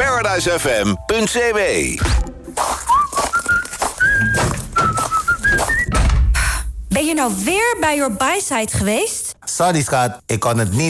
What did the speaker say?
paradisefm.cw. Ben je nou weer bij Your Buy-site geweest? Sorry schat, ik kon het niet